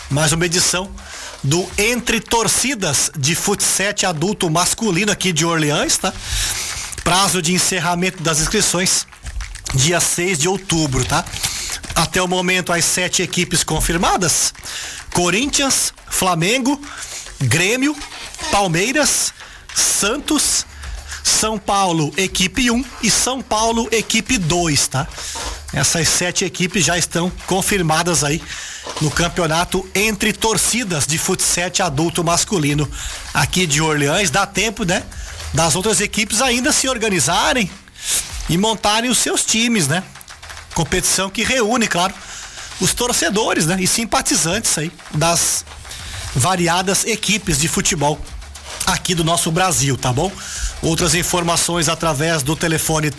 mais uma edição do Entre Torcidas de Futsal adulto masculino aqui de Orleans, tá? Prazo de encerramento das inscrições, dia 6 de outubro, tá? Até o momento, as 7 equipes confirmadas: Corinthians, Flamengo, Grêmio, Palmeiras, Santos, São Paulo, equipe 1 e São Paulo, equipe 2, tá? Essas 7 equipes já estão confirmadas aí no campeonato Entre Torcidas de Futsal adulto masculino aqui de Orleans. Dá tempo, né, das outras equipes ainda se organizarem e montarem os seus times, né? Competição que reúne, claro, os torcedores, né, e simpatizantes aí das variadas equipes de futebol aqui do nosso Brasil, tá bom? Outras informações através do telefone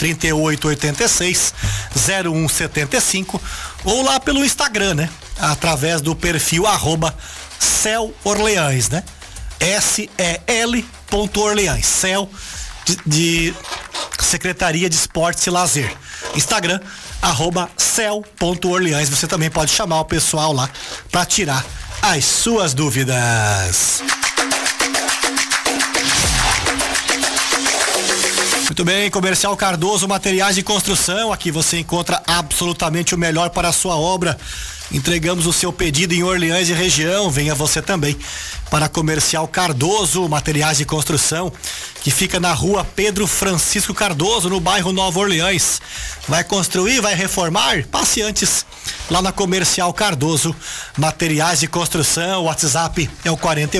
3886-0175 ou lá pelo Instagram, né? Através do perfil @CEL-Orleans, né? SEL.Orleans, CEL de Secretaria de Esportes e Lazer. Instagram @CEL.Orleans. Você também pode chamar o pessoal lá para tirar as suas dúvidas. Muito bem, Comercial Cardoso, materiais de construção. Aqui você encontra absolutamente o melhor para a sua obra. Entregamos o seu pedido em Orleans e região. Venha você também para Comercial Cardoso, materiais de construção, que fica na rua Pedro Francisco Cardoso, no bairro Nova Orleans. Vai construir, vai reformar? Passe antes lá na Comercial Cardoso, materiais de construção. O WhatsApp é o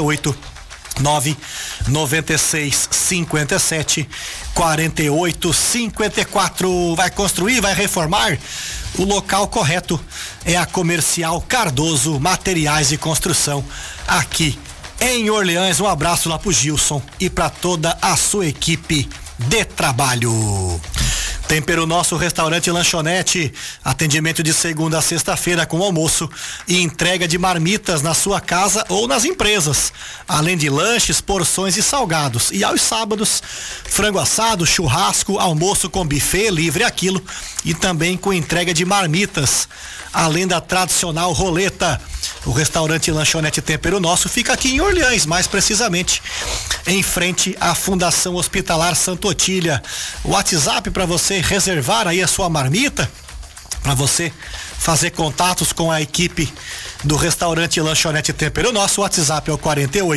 489-9657-4854. Vai construir, vai reformar? O local correto é a Comercial Cardoso, materiais de construção, aqui em Orleans. Um abraço lá pro Gilson e para toda a sua equipe de trabalho. Tempero Nosso Restaurante e Lanchonete, atendimento de segunda a sexta-feira com almoço e entrega de marmitas na sua casa ou nas empresas, além de lanches, porções e salgados. E aos sábados, frango assado, churrasco, almoço com buffet livre a quilo e também com entrega de marmitas, além da tradicional roleta. O restaurante e lanchonete Tempero Nosso fica aqui em Orleans, mais precisamente em frente à Fundação Hospitalar Santa Otília. O WhatsApp para você reservar aí a sua marmita, para você fazer contatos com a equipe do restaurante e lanchonete Tempero Nosso. O WhatsApp é o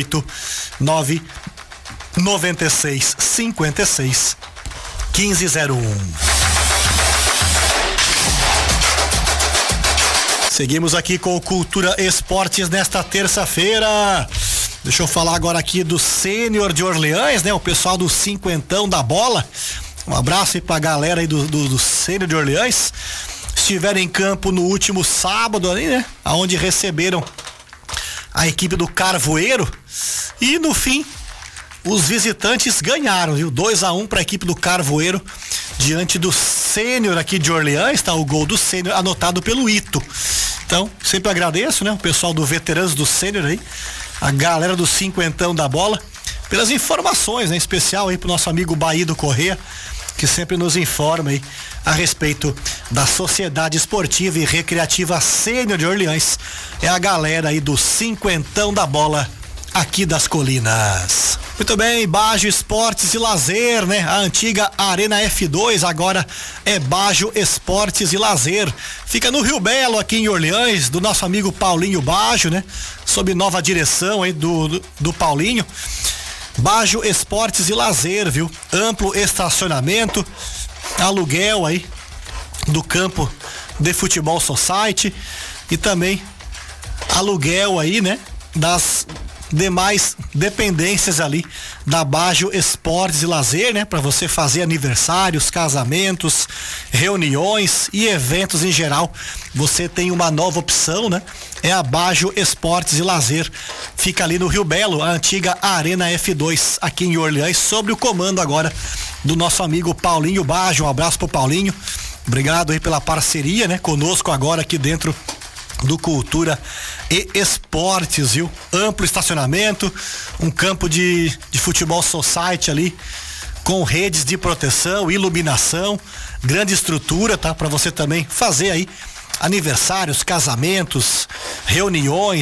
48-99656-1501. Seguimos aqui com o Cultura Esportes nesta terça-feira. Deixa eu falar agora aqui do Sênior de Orleans, né? O pessoal do Cinquentão da Bola. Um abraço aí pra galera aí do Sênior de Orleans. Estiveram em campo no último sábado ali, né? Aonde receberam a equipe do Carvoeiro. E no fim, os visitantes ganharam, viu? 2-1 pra equipe do Carvoeiro diante do Sênior aqui de Orleans, tá? O gol do Sênior anotado pelo Ito. Então, sempre agradeço, né? O pessoal do Veteranos do Sênior aí, a galera do Cinquentão da Bola, pelas informações, né? Em especial aí pro nosso amigo Baído Corrêa, que sempre nos informa aí a respeito da Sociedade Esportiva e Recreativa Sênior de Orleans. É a galera aí do Cinquentão da Bola aqui das colinas. Muito bem, Bajo Esportes e Lazer, né? A antiga Arena F2 agora é Bajo Esportes e Lazer. Fica no Rio Belo, aqui em Orleans, do nosso amigo Paulinho Bajo, né? Sob nova direção aí do Paulinho. Bajo Esportes e Lazer, viu? Amplo estacionamento, aluguel aí do campo de futebol society e também aluguel aí, né? Das demais dependências ali da Bajo Esportes e Lazer, né? Para você fazer aniversários, casamentos, reuniões e eventos em geral. Você tem uma nova opção, né? É a Bajo Esportes e Lazer. Fica ali no Rio Belo, a antiga Arena F2, aqui em Orleans, sob o comando agora do nosso amigo Paulinho Bajo. Um abraço pro Paulinho. Obrigado aí pela parceria, né? Conosco agora aqui dentro do Cultura e Esportes, viu? Amplo estacionamento, um campo de futebol society ali, com redes de proteção, iluminação, grande estrutura, tá? Para você também fazer aí aniversários, casamentos, reuniões,